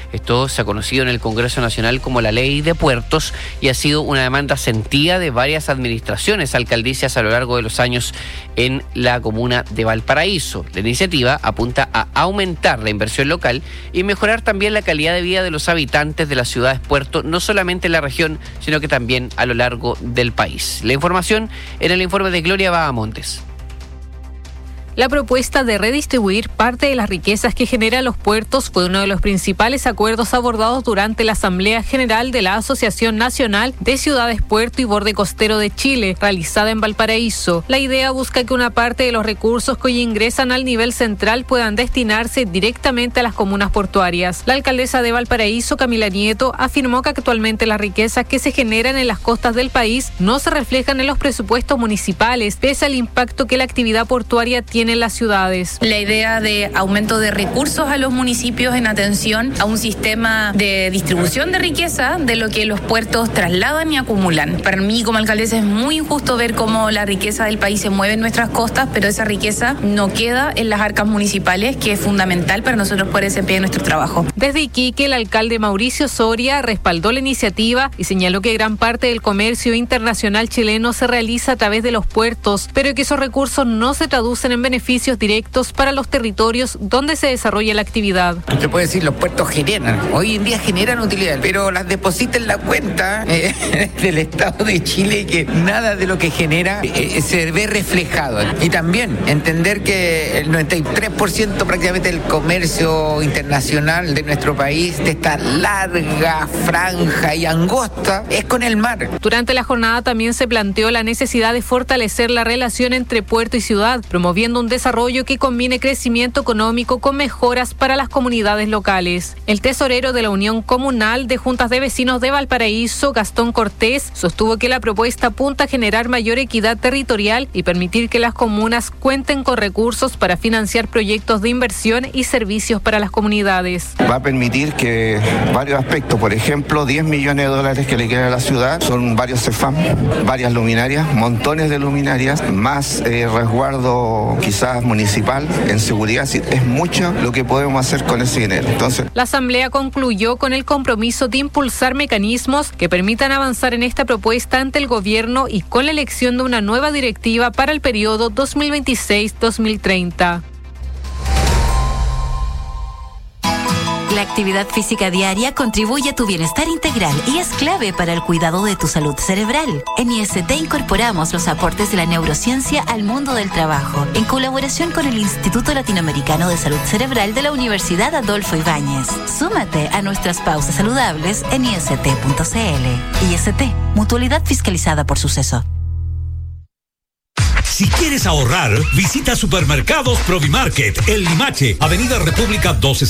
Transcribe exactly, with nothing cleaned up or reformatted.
Esto se ha conocido en el Congreso Nacional como la Ley de Puertos y ha sido una demanda sentida de varias administraciones alcaldicias a lo largo de los años en la comuna de Valparaíso. La iniciativa apunta a aumentar la inversión local y mejorar también la calidad de vida de los habitantes de las ciudades puerto, no solamente en la región, sino que también a lo largo del país. La información en el informe de Gloria Bahamontes. La propuesta de redistribuir parte de las riquezas que generan los puertos fue uno de los principales acuerdos abordados durante la Asamblea General de la Asociación Nacional de Ciudades Puerto y Borde Costero de Chile, realizada en Valparaíso. La idea busca que una parte de los recursos que hoy ingresan al nivel central puedan destinarse directamente a las comunas portuarias. La alcaldesa de Valparaíso, Camila Nieto, afirmó que actualmente las riquezas que se generan en las costas del país no se reflejan en los presupuestos municipales, pese al impacto que la actividad portuaria tiene en las ciudades. La idea de aumento de recursos a los municipios en atención a un sistema de distribución de riqueza de lo que los puertos trasladan y acumulan. Para mí como alcaldesa es muy injusto ver cómo la riqueza del país se mueve en nuestras costas, pero esa riqueza no queda en las arcas municipales, que es fundamental para nosotros poder desempeñar nuestro trabajo. Desde Iquique, el alcalde Mauricio Soria respaldó la iniciativa y señaló que gran parte del comercio internacional chileno se realiza a través de los puertos, pero que esos recursos no se traducen en beneficios beneficios directos para los territorios donde se desarrolla la actividad. Usted puede decir, los puertos generan, hoy en día generan utilidades, pero las deposita en la cuenta eh, del Estado de Chile, que nada de lo que genera eh, se ve reflejado. Y también entender que el noventa y tres por ciento prácticamente del comercio internacional de nuestro país, de esta larga franja y angosta, es con el mar. Durante la jornada también se planteó la necesidad de fortalecer la relación entre puerto y ciudad, promoviendo un desarrollo que combine crecimiento económico con mejoras para las comunidades locales. El tesorero de la Unión Comunal de Juntas de Vecinos de Valparaíso, Gastón Cortés, sostuvo que la propuesta apunta a generar mayor equidad territorial y permitir que las comunas cuenten con recursos para financiar proyectos de inversión y servicios para las comunidades. Va a permitir que varios aspectos, por ejemplo, diez millones de dólares que le quedan a la ciudad, son varios CEFAM, varias luminarias, montones de luminarias, más eh, resguardo quizás municipal en seguridad. Es mucho lo que podemos hacer con ese dinero. Entonces, la Asamblea concluyó con el compromiso de impulsar mecanismos que permitan avanzar en esta propuesta ante el gobierno y con la elección de una nueva directiva para el periodo dos mil veintiséis a dos mil treinta. La actividad física diaria contribuye a tu bienestar integral y es clave para el cuidado de tu salud cerebral. En I S T incorporamos los aportes de la neurociencia al mundo del trabajo, en colaboración con el Instituto Latinoamericano de Salud Cerebral de la Universidad Adolfo Ibáñez. Súmate a nuestras pausas saludables en i s t punto c l. I S T, mutualidad fiscalizada por Suceso. Si quieres ahorrar, visita Supermercados Provimarket, El Limache, Avenida República doce